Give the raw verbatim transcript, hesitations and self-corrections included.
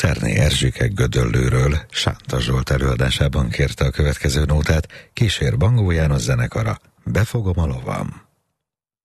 Czerné Erzsike Gödöllőről Sánta Zsolt előadásában kérte a következő nótát, kísér Bangó János zenekara, Befogom a lovam.